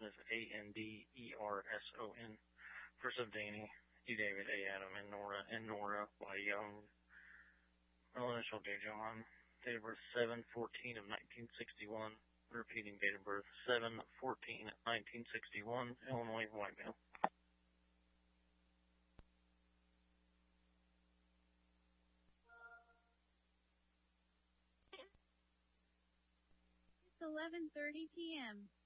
That's Anderson. First of Danny, E. David, A. Adam, and Nora, Y. Young. Middle initial J. John. Date of birth 7/14 of 1961. Repeating date of birth 7/14/1961. Illinois, white male. It's 11:30 p.m.